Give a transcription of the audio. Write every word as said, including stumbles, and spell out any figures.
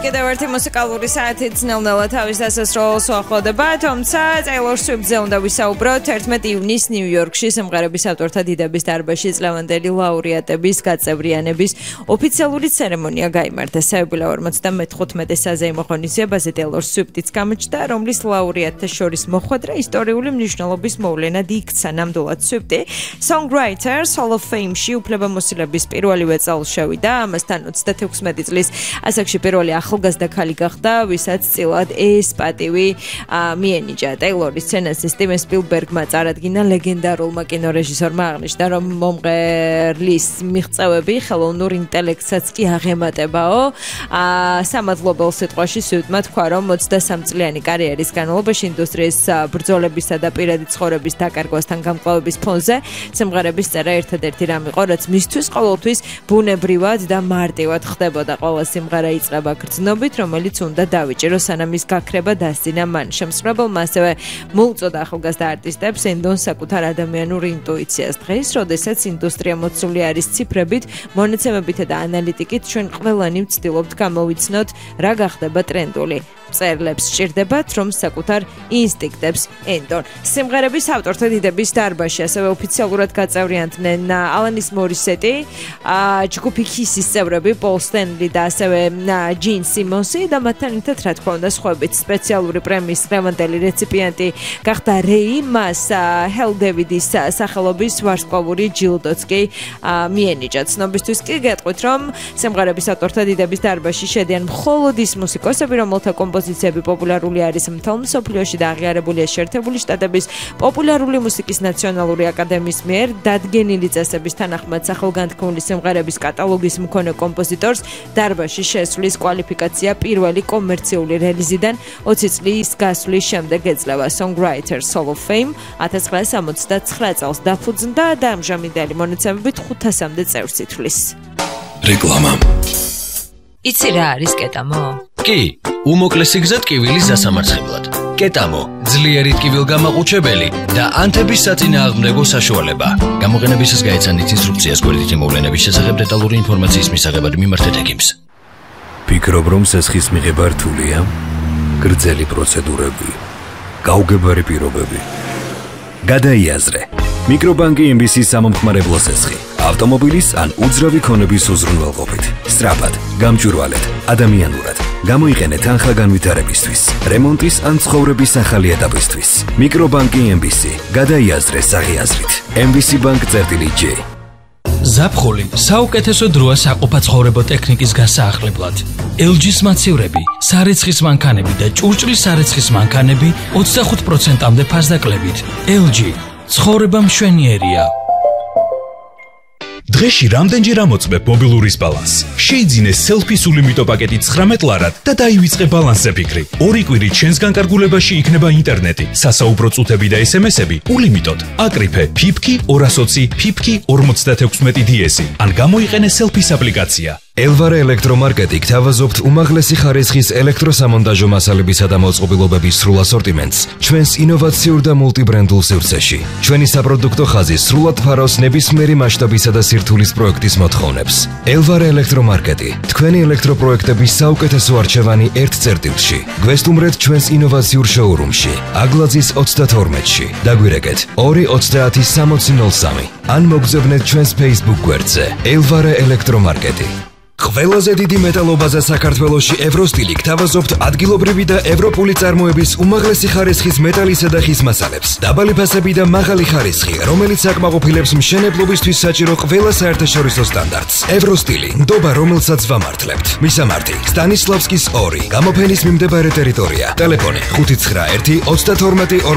კიდევ ერთი მუსიკალური საათი ძნელნელა თავის დასასრულს უახლოვდება, თუმცა Taylor Swift-ზე უნდა ვისაუბროთ. ერთმეტი ივნისს ნიუ-იორკში სიმღერების ავტორთა დიდების დარბაზში წლევანდელი ლაურეატების გაწევრიანების ოფიციალური ცერემონია გაიმართა. საიუბილეო ორმოცდამეხუთმეტე საზეიმო ღონისძიებაზე Taylor Swift-იც გამოჩნდა, რომლის ლაურეატთა შორის მოხვედრა ისტორიული მნიშვნელობის მოვლენად იქცა. ნამდვილად Swift-ი Songwriters Hall of Fame-ში უფლებამოსილების პირველივე წელს შევიდა, ამასთან ოცდათექვსმეტი წლის ასაკში პირველი ახალგაზრდა ქალი გახდა, ვისაც წილად ეს პატივი მიენიჭა. ტეილორის სცენაზე სტივენ სპილბერგმა წარადგინა ლეგენდარულმა კინორეჟისორმა აღნიშნა, რომ მომღერლის მიღწევები ხელოვნურ ინტელექტსაც კი აღემატებაო. სამადლობელ სიტყვაში Swift-მა თქვა, რომ ოცდასამ წლიანი კარიერის განმავლობაში ინდუსტრიის ბრძოლებისა და პირადი ცხოვრების დაკარგვასთან გამკლავების ფონზე სიმღერების წერა ერთადერთი რამ იყო, რაც მისთვის ყოველთვის ბუნებრივად და მარტივად ხდებოდა. ყველა სიმღერა იწყება გრძნობით, რომელიც უნდა დავიჭირო, სანამ ის გაქრება დასძინა მან. შემსრულებელმა ასევე მოუწოდა ახალგაზრდა არტისტებს ენდონ საკუთარ ადამიანურ ინტუიციას. დღეს, როდესაც ინდუსტრია მოცული არის ციფრებით, მონაცემებითა და ანალიტიკით, ჩვენ ყველანი ვცდილობთ გამოვიცნოთ, რა გახდება ტრენდული. წერლებს სჭირდებათ, რომ საკუთარ ინსტინქტებს ენდონ. სიმღერების ავტორთა დიდების დარბაზში ასევე ოფიციალურად გაწევრიანდნენ ალანის მორისეტი, ჯგუფი Kiss-ის წევრები, Paul Stanley და ასევე Gene Simmons და მათთან ერთად რა თქმა უნდა სხვაებიც. სპეციალური პრემიის დღევანდელი რეციპიენტი გახდა რეი, მას Hal David-ის სახელობის ვარსკვლავური ჯილდოც კი მიენიჭა. ცნობისთვის კი გეტყვით, რომ სიმღერების ავტორთა დიდების დარბაზში შედიან მხოლოდ ის მუსიკოსები, რომელთა კომპოზიციები პოპულარული არის მთელ მსოფლიოში და აღიარებულია შეერთებული შტატების პოპულარული მუსიკის ნაციონალური აკადემიის მიერ დადგენილი წესების თანახმად სახელგანთქმული სიმღერების კატალოგის მქონე კომპოზიტორს დარბაზში შესვლის კვალიფიკაცია პირველი კომერციული რელიზიდან ოცი წლის გასვლის შემდეგ ეძლევა. Songwriters Hall of Fame ათას ცხრაასი ოცდაცხრა წელს დაფუძნდა და ამჟამინდელი მონაცემებით ხუთასამდე წევრს ითვლის. რეკლამა. იცი რა არის კეტამო? კი, უმოკლესი გზა ტკივილის დასამარცხებლად. კეტამო, ძლიერი ტკივილგამაყუჩებელი და ანთების საწინააღმდეგო საშუალება. გამოყენებისას გაეცანით ინსტრუქციას გვერდითი მოვლენების შესახებ დეტალური ინფორმაციის მისაღებად მიმართეთ ექიმს. ფიქრობ, რომ სესხის მიღება რთულია? გრძელი პროცედურები, გაუგებარი პირობები. გადაიაზრე. მიკრობანკი ემ ბი სი-ის სამომხმარებლო სესხი. ავტომობილის ან უძრავი ქონების უზრუნველყოფით. სწრაფად, გამჭვირვალედ, ადამიანურად. გამოიყენეთ თანხა განვითარებისთვის, რემონტის ან ცხოვრების ახალი ეტაპისთვის. მიკრობანკი ემ ბი სი. გადაიაზრე საღი აზრით. ემ ბი სი Bank წერტილი ჯი. ზაფხული საუკეთესო დროა საყოფაცხოვრებო ტექნიკის გასაახლებლად. ელ ჯი-ის მაცივრები, სარეცხის მანქანები და ჭურჭლის სარეცხის მანქანები ოცდახუთ პროცენტამდე ფასდაკლებით. ელ ჯი ცხოვრება მშვენიერია. დღეში რამდენჯერ ამოწმებ მობილურის ბალანსს? შეიძინე სელფის ულიმიტო პაკეტი ცხრამეტ ლარად და დაივიწყე ბალანსზე ფიქრი. ორი კვირით ჩვენს განკარგულებაში იქნება ინტერნეტი, სასაუბრო წუთები და ეს ემ ესები ულიმიტოდ. აკრიფე ფიფკი ორასოცი ფიფკი ორმოცდათექვსმეტი დი ესი ან გამოიყენე სელფის აპლიკაცია. ელვარე ელექტრომარკეტი გთავაზობთ უმაღლესი ხარისხის ელექტროსამონტაჟო მასალებისა და მოწყობილობების სრულ ასორტიმენტს ჩვენს ინოვაციურ და მულტიბრენდულ სივრცეში. ჩვენი საპროდუქტო ხაზი სრულად ფარავს ნებისმიერი მასშტაბისა და სირთულის პროექტის მოთხოვნებს. ელვარე ელექტრომარკეტი, თქვენი ელექტროპროექტების საუკეთესო არჩევანი ერთ წერტილში. გვესტუმრეთ ჩვენს ინოვაციურ შოურუმში, აგლაძის ოცდათორმეტში. დაგვირეკეთ ორი ოცდაათი სამოცი ნოლ სამი ან მოგზავნეთ ჩვენს Facebook გვერდზე. ელვარე ელექტრომარკეტი. ყველაზე დიდი მეტალობაზე საქართველოში ევროსტილი გთავაზობთ ადგილობრივი და ევროპული წარმოების უმაღლესი ხარისხის მეტალისა და ხის მასალებს. დაბალი ფასები და მაღალი ხარისხი, რომელიც აკმაყოფილებს მშენებლობისთვის საჭირო ყველა საერთაშორისო სტანდარტს. ევროსტილი, ნდობა, რომელსაც ვამართლებთ. მისამართი: სტანისლავსკის ორი, გამოფენის მიმდებარე ტერიტორია. ტელეფონი: ხუთი ცხრა ერთი ოცდათორმეტი